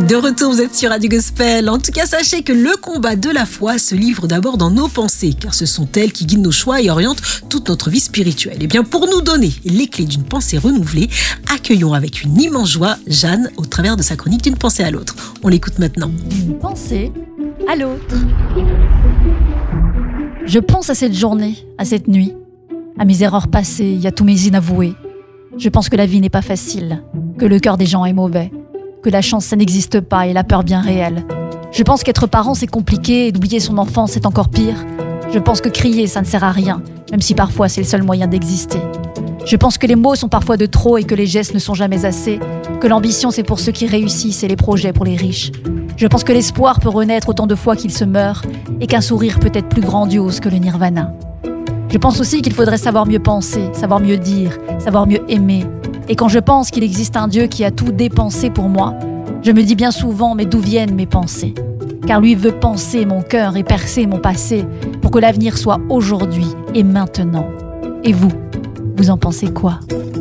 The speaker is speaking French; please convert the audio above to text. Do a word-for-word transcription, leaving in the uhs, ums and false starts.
De retour, vous êtes sur Radio Gospel. En tout cas, sachez que le combat de la foi se livre d'abord dans nos pensées, car ce sont elles qui guident nos choix et orientent toute notre vie spirituelle. Et bien, pour nous donner les clés d'une pensée renouvelée, accueillons avec une immense joie Jeanne au travers de sa chronique d'une pensée à l'autre. On l'écoute maintenant. D'une pensée à l'autre. Je pense à cette journée, à cette nuit, à mes erreurs passées, à tous mes inavoués. Je pense que la vie n'est pas facile, que le cœur des gens est mauvais, que la chance ça n'existe pas et la peur bien réelle. Je pense qu'être parent c'est compliqué et d'oublier son enfance c'est encore pire. Je pense que crier ça ne sert à rien, même si parfois c'est le seul moyen d'exister. Je pense que les mots sont parfois de trop et que les gestes ne sont jamais assez, que l'ambition c'est pour ceux qui réussissent et les projets pour les riches. Je pense que l'espoir peut renaître autant de fois qu'il se meurt et qu'un sourire peut être plus grandiose que le nirvana. Je pense aussi qu'il faudrait savoir mieux penser, savoir mieux dire, savoir mieux aimer. Et quand je pense qu'il existe un Dieu qui a tout dépensé pour moi, je me dis bien souvent, mais d'où viennent mes pensées ? Car lui veut penser mon cœur et percer mon passé pour que l'avenir soit aujourd'hui et maintenant. Et vous, vous en pensez quoi ?